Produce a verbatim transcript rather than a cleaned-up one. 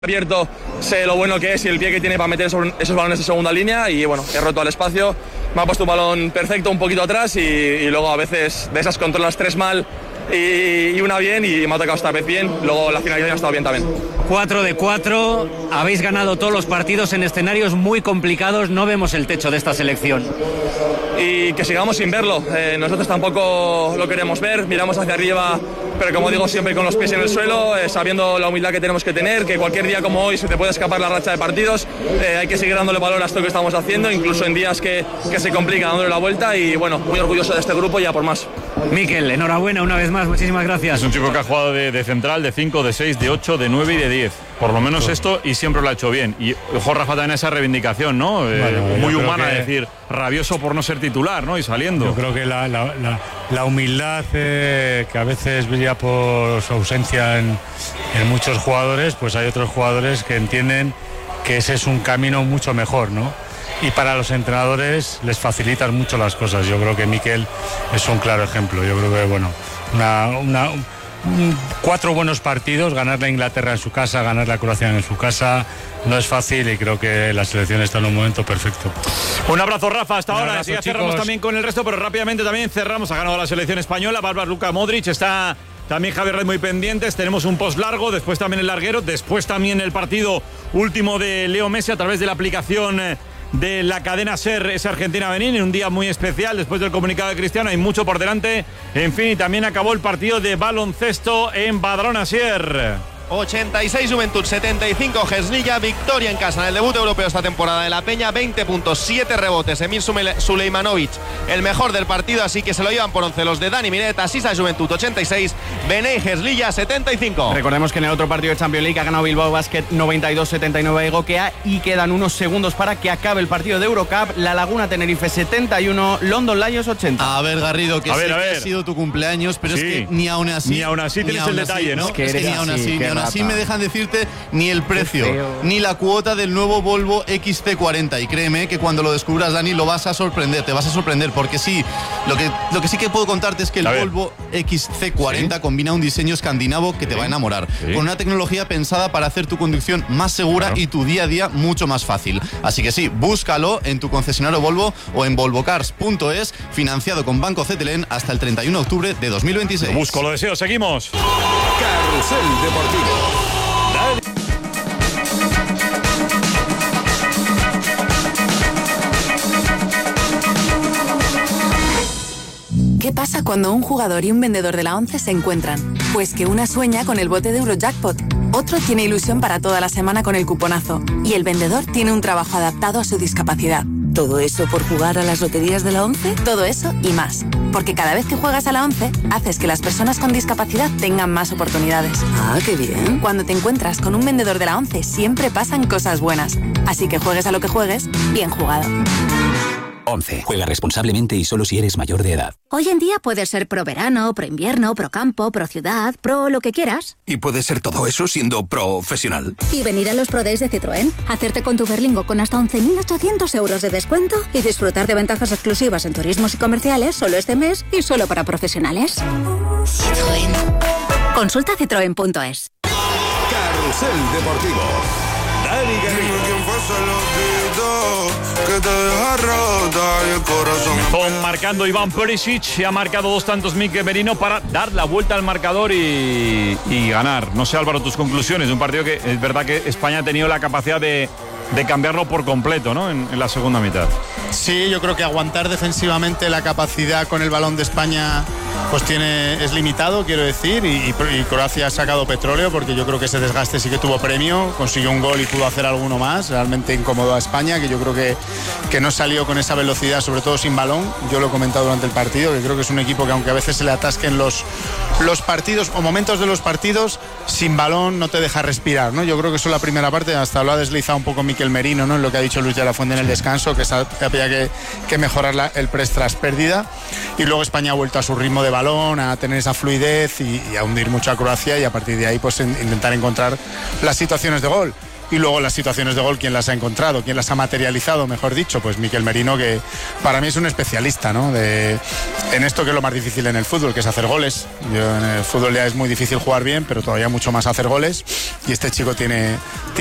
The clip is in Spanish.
abierto, sé lo bueno que es y el pie que tiene para meter esos, esos balones de segunda línea y bueno, he roto al espacio, me ha puesto un balón perfecto un poquito atrás y, y luego a veces de esas controlas tres mal y, y una bien y me ha tocado esta vez bien, luego la finalización ha estado bien también. cuatro de cuatro, habéis ganado todos los partidos en escenarios muy complicados, no vemos el techo de esta selección. Y que sigamos sin verlo, eh, nosotros tampoco lo queremos ver, miramos hacia arriba, pero como digo siempre con los pies en el suelo, eh, sabiendo la humildad que tenemos que tener, que cualquier día como hoy se te puede escapar la racha de partidos, eh, hay que seguir dándole valor a esto que estamos haciendo, incluso en días que, que se complica dándole la vuelta y bueno, muy orgulloso de este grupo y ya por más. Mikel, enhorabuena una vez más, muchísimas gracias. Es un chico que ha jugado de, de central, de cinco, de seis, de ocho, de nueve y de diez. Por lo menos esto, y siempre lo ha hecho bien. Y ojo, Rafa, también esa reivindicación, ¿no? Eh, bueno, muy humana, que... es decir, rabioso por no ser titular, ¿no? Y saliendo. Yo creo que la, la, la, la humildad eh, que a veces brilla por su ausencia en, en muchos jugadores, pues hay otros jugadores que entienden que ese es un camino mucho mejor, ¿no? Y para los entrenadores les facilitan mucho las cosas. Yo creo que Mikel es un claro ejemplo. Yo creo que, bueno, una, una, un, cuatro buenos partidos, ganar a Inglaterra en su casa, ganar a Croacia en su casa, no es fácil y creo que la selección está en un momento perfecto. Un abrazo, Rafa, hasta un ahora. Abrazo, ya cerramos también con el resto, pero rápidamente también cerramos. Ha ganado la selección española, Bárbara Luka Modric, está también Javier Red muy pendientes. Tenemos un post largo, después también el larguero, después también el partido último de Leo Messi a través de la aplicación de la cadena SER, es Argentina-Benín, en un día muy especial después del comunicado de Cristiano, hay mucho por delante. En fin, y también acabó el partido de baloncesto en Badalona, Asier. ochenta y seis Juventud, setenta y cinco Hesnilla, victoria en casa en el debut europeo esta temporada de la Peña, veinte puntos, siete rebotes, Emir Suleimanovic, el mejor del partido, así que se lo llevan por once los de Dani Miret, Asisa Juventud ochenta y seis, Benei Hesnilla setenta y cinco. Recordemos que en el otro partido de Champions League ha ganado Bilbao Basket noventa y dos setenta y nueve a Egoquea y quedan unos segundos para que acabe el partido de Eurocup. La Laguna Tenerife setenta y uno, London Lions ochenta. A ver, Garrido, que a sé ver, a que ver. ha sido tu cumpleaños, pero sí. Es que ni aún así... Ni aún así tienes el detalle, ¿no? Es que, es que ni aún así, ni aún así me dejan decirte ni el precio, ni la cuota del nuevo Volvo X C cuarenta. Y créeme que cuando lo descubras, Dani, lo vas a sorprender, te vas a sorprender, porque sí, lo que, lo que sí que puedo contarte es que el Volvo X C cuarenta ¿sí? combina un diseño escandinavo que ¿sí? te va a enamorar, ¿sí? con una tecnología pensada para hacer tu conducción más segura claro. y tu día a día mucho más fácil. Así que sí, búscalo en tu concesionario Volvo o en volvocars punto es, financiado con Banco Cetelén hasta el treinta y uno de octubre de dos mil veintiséis. Lo busco, lo deseo, seguimos. Carrusel Deportivo. ¿Qué pasa cuando un jugador y un vendedor de la ONCE se encuentran? Pues que una sueña con el bote de Eurojackpot, otro tiene ilusión para toda la semana con el cuponazo y el vendedor tiene un trabajo adaptado a su discapacidad. ¿Todo eso por jugar a las loterías de la ONCE? Todo eso y más. Porque cada vez que juegas a la ONCE, haces que las personas con discapacidad tengan más oportunidades. Ah, qué bien. Cuando te encuentras con un vendedor de la ONCE, siempre pasan cosas buenas. Así que juegues a lo que juegues, bien jugado. ONCE. Juega responsablemente y solo si eres mayor de edad. Hoy en día puedes ser pro verano, pro invierno, pro campo, pro ciudad, pro lo que quieras. Y puedes ser todo eso siendo profesional. Y venir a los Pro Days de Citroën, hacerte con tu Berlingo con hasta once mil ochocientos euros de descuento y disfrutar de ventajas exclusivas en turismos y comerciales solo este mes y solo para profesionales. Citroën. Consulta citroen punto es. Carrusel Deportivo. Dani Garrido. Con marcando Iván Perisic, ha marcado dos tantos Mikel Merino para dar la vuelta al marcador y, y ganar. No sé, Álvaro, tus conclusiones de un partido que es verdad que España ha tenido la capacidad de, de cambiarlo por completo, ¿no? En, en la segunda mitad. Sí, yo creo que aguantar defensivamente la capacidad con el balón de España pues tiene, es limitado, quiero decir, y, y Croacia ha sacado petróleo porque yo creo que ese desgaste sí que tuvo premio, consiguió un gol y pudo hacer alguno más, realmente incomodó a España, que yo creo que, que no salió con esa velocidad, sobre todo sin balón. Yo lo he comentado durante el partido, que creo que es un equipo que aunque a veces se le atasquen los, los partidos o momentos de los partidos, sin balón no te deja respirar, ¿no? Yo creo que eso es la primera parte, hasta lo ha deslizado un poco Mikel Merino, ¿no? En lo que ha dicho Luis de la Fuente en el descanso, que había que, que mejorar la, el press tras pérdida, y luego España ha vuelto a su ritmo de balón, a tener esa fluidez y, y a hundir mucho a Croacia, y a partir de ahí pues en, intentar encontrar las situaciones de gol. Y luego las situaciones de gol, ¿quién las ha encontrado? ¿Quién las ha materializado, mejor dicho? Pues Miquel Merino, que para mí es un especialista, ¿no? De, en esto que es lo más difícil en el fútbol, que es hacer goles. Yo, en el fútbol ya es muy difícil jugar bien, pero todavía mucho más hacer goles. Y este chico tiene...